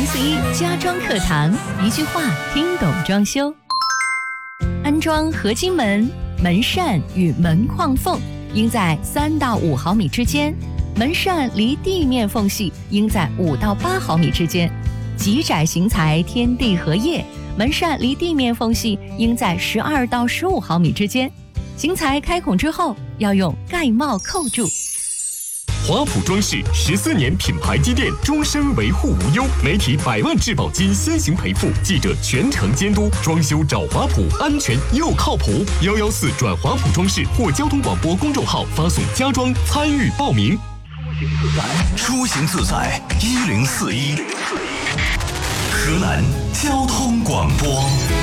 2041家装课堂，一句话听懂装修。安装合金门、门扇与门框缝应在3到5毫米之间，门扇离地面缝隙应在5到8毫米之间。极窄型材天地合页，门扇离地面缝隙应在12到15毫米之间。型材开孔之后，要用盖帽扣住。 华普装饰14年品牌积淀，终身维护无忧，媒体100万质保金先行赔付，记者全程监督，装修找华普，安全又靠谱。114转华普装饰或交通广播公众号发送家装参与报名。 出行自在1041，河南交通广播。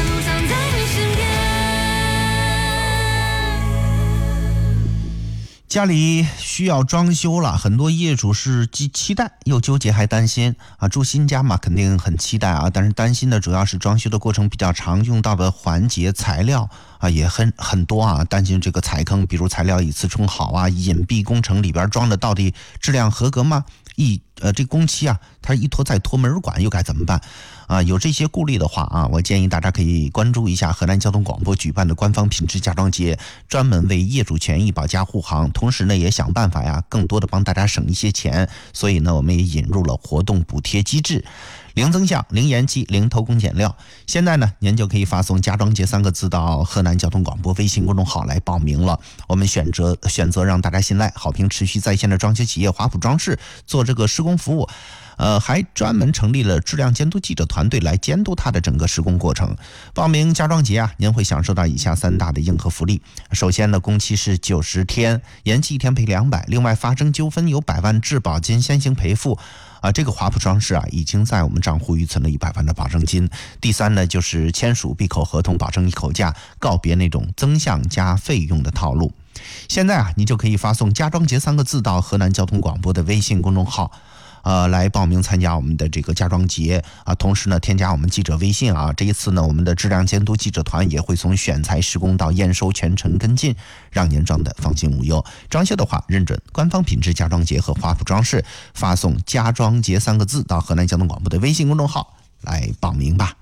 家里需要装修了，很多业主是既期待又纠结还担心啊。住新家嘛，肯定很期待啊，但是担心的主要是装修的过程比较长，用到的环节材料啊也很多啊，担心这个踩坑，比如材料一次冲好啊，隐蔽工程里边装的到底质量合格吗？这工期啊，它一拖再拖，没人管，又该怎么办啊？有这些顾虑的话啊，我建议大家可以关注一下河南交通广播举办的官方品质家装节，专门为业主权益保驾护航，同时呢也想办法呀，更多的帮大家省一些钱，所以呢我们也引入了活动补贴机制。零增项、零延期、零偷工减料。现在呢，您就可以发送家装节3个字到河南交通广播微信公众号来报名了。我们选择让大家信赖、好评持续在线的装修企业华普装饰做这个施工服务。还专门成立了质量监督记者团队来监督它的整个施工过程。报名家装节啊，您会享受到以下3大的硬核福利。首先呢，工期是90天，延期1天赔200，另外发生纠纷有100万质保金先行赔付。这个华普装饰啊，已经在我们账户预存了100万的保证金。第3呢，就是签署闭口合同，保证一口价，告别那种增项加费用的套路。现在啊，你就可以发送家装节3个字到河南交通广播的微信公众号。来报名参加我们的这个家装节啊，同时呢添加我们记者微信啊。这一次呢，我们的质量监督记者团也会从选材施工到验收全程跟进，让您装的放心无忧。装修的话，认准官方品质家装节和华普装饰，发送家装节3个字到河南交通广播的微信公众号来报名吧。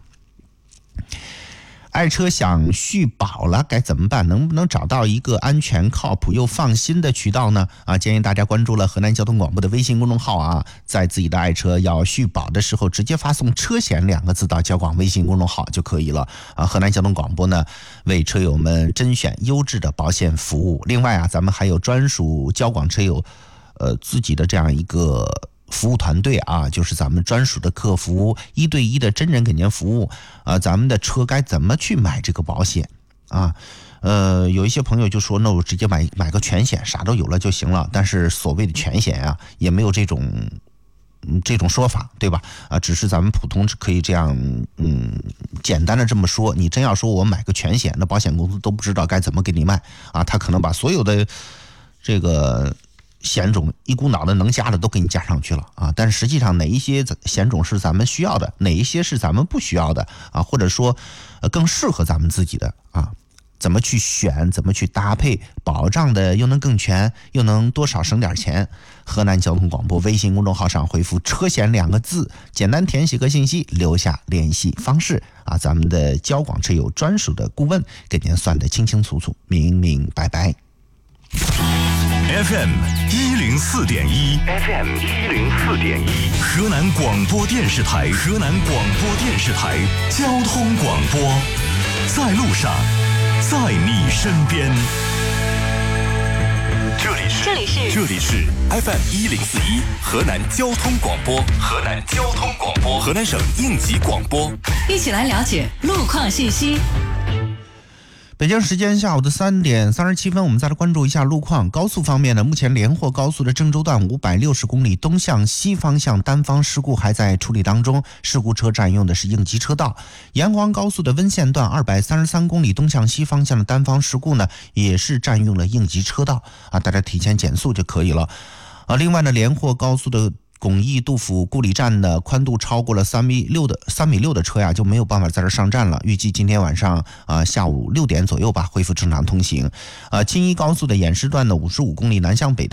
爱车想续保了该怎么办？能不能找到一个安全靠谱又放心的渠道呢？建议大家关注了河南交通广播的微信公众号啊，在自己的爱车要续保的时候，直接发送车险2个字到交广微信公众号就可以了啊。河南交通广播呢，为车友们甄选优质的保险服务。另外啊，咱们还有专属交广车友自己的这样一个服务团队啊，就是咱们专属的客服，1对1的真人给您服务咱们的车该怎么去买这个保险啊？有一些朋友就说，那我直接买个全险，啥都有了就行了。但是所谓的全险啊，也没有这种说法，对吧？只是咱们普通可以这样简单的这么说。你真要说我买个全险，那保险公司都不知道该怎么给你卖啊，他可能把所有的这个险种一股脑的能加的都给你加上去了啊！但是实际上哪一些险种是咱们需要的，哪一些是咱们不需要的啊？或者说更适合咱们自己的啊？怎么去选，怎么去搭配，保障的又能更全，又能多少省点钱？河南交通广播微信公众号上回复车险2个字，简单填写个信息，留下联系方式啊，咱们的交广车友专属的顾问给您算得清清楚楚、明明白白。 FM 104.1 FM 104.1， 河南广播电视台交通广播，在路上，在你身边。这里是 FM 104.1河南交通广播，河南省应急广播。 一起来了解路况信息。 北京时间下午的3点37分，我们再来关注一下路况。高速方面呢，目前连霍高速的郑州段560公里东向西方向单方事故还在处理当中，事故车占用的是应急车道。沿黄高速的温县段233公里东向西方向的单方事故呢，也是占用了应急车道啊，大家提前减速就可以了啊。另外呢，连霍高速的巩义杜甫故里站的宽度超过了3米6的车呀，就没有办法在这上站了。预计今天晚上下午6点左右吧，恢复正常通行。青衣高速的偃师段的55公里南向北的